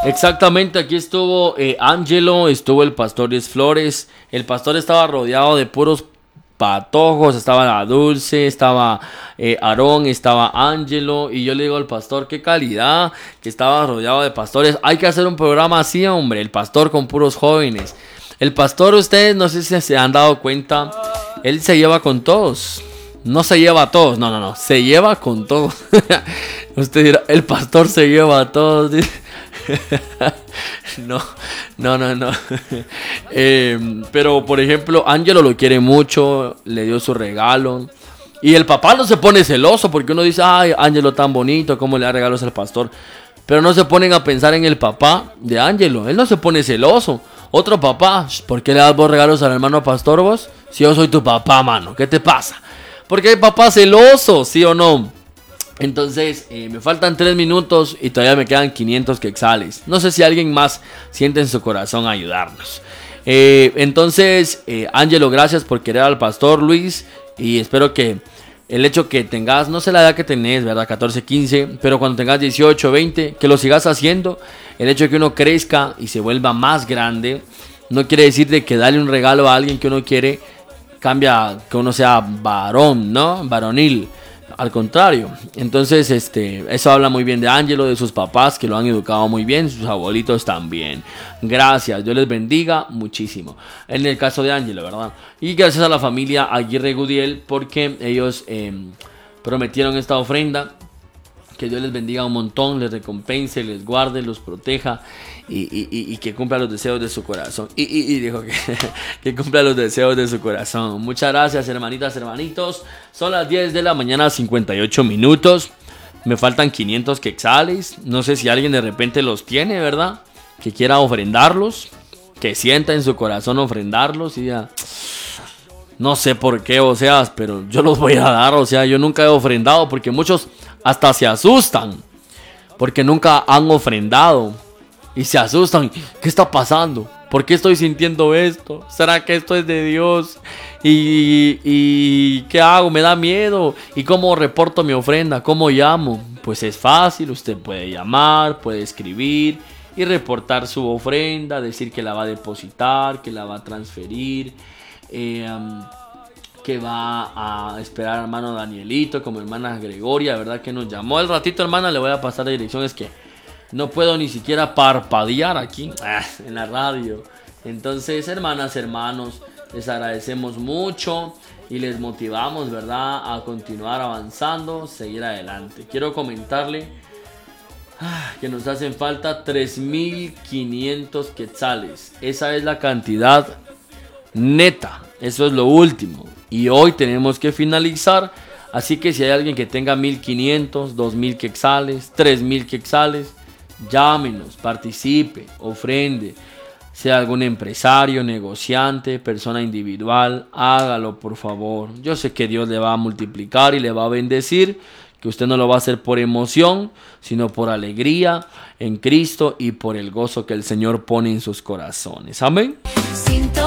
Exactamente, aquí estuvo Ángelo, estuvo el pastor Luis Flores. El pastor estaba rodeado de puros patojos, estaba la Dulce, estaba Aarón, estaba Ángelo. Y yo le digo al pastor, qué calidad, que estaba rodeado de pastores. Hay que hacer un programa así, hombre, el pastor con puros jóvenes. El pastor, ustedes no sé si se han dado cuenta, él se lleva con todos. No se lleva a todos, no, se lleva con todos. Usted dirá, el pastor se lleva a todos. No. Pero por ejemplo, Ángelo lo quiere mucho, le dio su regalo. Y el papá no se pone celoso porque uno dice, ay, Ángelo tan bonito, cómo le da regalos al pastor. Pero no se ponen a pensar en el papá de Ángelo, él no se pone celoso. Otro papá, ¿por qué le das vos regalos al hermano pastor vos? Si yo soy tu papá, mano, ¿qué te pasa? Porque hay papás celosos, ¿sí o no? Entonces, me faltan 3 minutos y todavía me quedan 500 quetzales. No sé si alguien más siente en su corazón ayudarnos. Entonces, Ángelo, gracias por querer al pastor Luis. Y espero que el hecho que tengas, no sé la edad que tenés, ¿verdad? 14, 15, pero cuando tengas 18, 20, que lo sigas haciendo. El hecho de que uno crezca y se vuelva más grande, no quiere decir de que darle un regalo a alguien que uno quiere cambia que uno sea varón, ¿no? Varonil. Al contrario. Entonces, eso habla muy bien de Ángelo, de sus papás que lo han educado muy bien, sus abuelitos también. Gracias, Dios les bendiga muchísimo. En el caso de Ángelo, ¿verdad? Y gracias a la familia Aguirre Gudiel porque ellos prometieron esta ofrenda. Que Dios les bendiga un montón, les recompense, les guarde, los proteja y que cumpla los deseos de su corazón. Y dijo que cumpla los deseos de su corazón. Muchas gracias, hermanitas, hermanitos. Son las 10 de la mañana, 58 minutos. Me faltan 500 quetzales. No sé si alguien de repente los tiene, ¿verdad? Que quiera ofrendarlos. Que sienta en su corazón ofrendarlos y ya... No sé por qué, o sea, pero yo los voy a dar, o sea, yo nunca he ofrendado porque muchos hasta se asustan porque nunca han ofrendado y se asustan. ¿Qué está pasando? ¿Por qué estoy sintiendo esto? ¿Será que esto es de Dios? ¿Y qué hago? Me da miedo. ¿Y cómo reporto mi ofrenda? ¿Cómo llamo? Pues es fácil, usted puede llamar, puede escribir y reportar su ofrenda, decir que la va a depositar, que la va a transferir. Que va a esperar a hermano Danielito, como hermana Gregoria, ¿verdad? Que nos llamó al ratito, hermana, le voy a pasar la dirección, es que no puedo ni siquiera parpadear aquí en la radio. Entonces, hermanas, hermanos, les agradecemos mucho y les motivamos, ¿verdad? A continuar avanzando, seguir adelante. Quiero comentarle que nos hacen falta 3,500 quetzales. Esa es la cantidad neta, eso es lo último y hoy tenemos que finalizar, así que si hay alguien que tenga 1,500, 2,000 quetzales, 3,000 quetzales, llámenos, participe, ofrende, sea algún empresario, negociante, persona individual, hágalo por favor. Yo sé que Dios le va a multiplicar y le va a bendecir, que usted no lo va a hacer por emoción, sino por alegría en Cristo y por el gozo que el Señor pone en sus corazones. Amén.